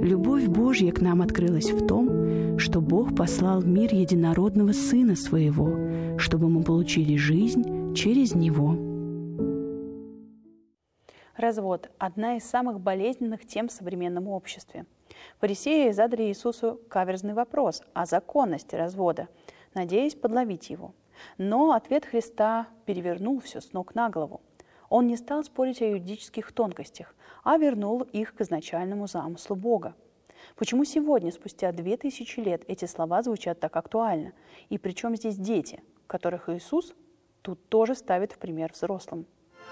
Любовь Божья к нам открылась в том, что Бог послал в мир единородного Сына Своего, чтобы мы получили жизнь через Него. Развод – одна из самых болезненных тем в современном обществе. Фарисеи задали Иисусу каверзный вопрос о законности развода, надеясь подловить его. Но ответ Христа перевернул все с ног на голову. Он не стал спорить о юридических тонкостях, а вернул их к изначальному замыслу Бога. Почему сегодня, спустя 2000 лет, эти слова звучат так актуально? И причем здесь дети, которых Иисус тут тоже ставит в пример взрослым?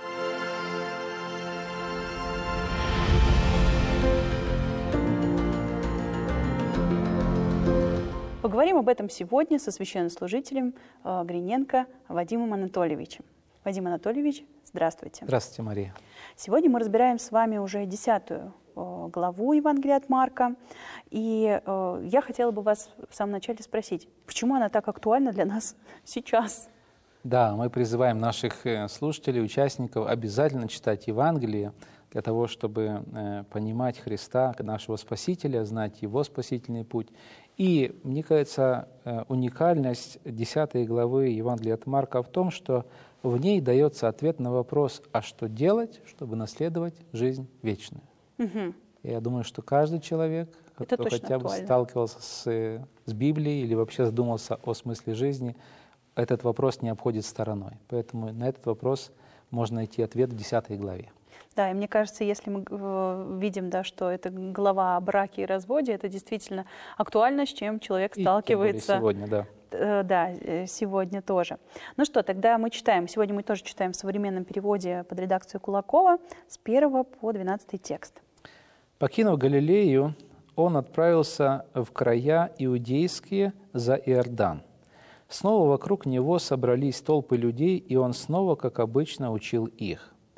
Поговорим об этом сегодня со священнослужителем Гриненко Вадимом Анатольевичем. Вадим Анатольевич, здравствуйте. Здравствуйте, Мария. Сегодня мы разбираем с вами уже 10 главу Евангелия от Марка. И я хотела бы вас в самом начале спросить, почему она так актуальна для нас сейчас? Да, мы призываем наших слушателей, участников обязательно читать Евангелие для того, чтобы понимать Христа, нашего Спасителя, знать Его спасительный путь. И, мне кажется, уникальность 10 главы Евангелия от Марка в том, что в ней дается ответ на вопрос, а что делать, чтобы наследовать жизнь вечную. Угу. Я думаю, что каждый человек, кто хотя бы сталкивался с Библией или вообще задумался о смысле жизни, этот вопрос не обходит стороной. Поэтому на этот вопрос можно найти ответ в 10 главе. Да, и мне кажется, если мы видим, да, что это глава о браке и разводе, это действительно актуально, с чем человек сталкивается. Сегодня, да. Да, сегодня тоже. Ну что, тогда мы читаем. Сегодня мы тоже читаем в современном переводе под редакцию Кулакова с 1 по 12 текст. «Покинув Галилею, он отправился в края иудейские за Иордан. Снова вокруг него собрались толпы людей, и он снова, как обычно, учил их.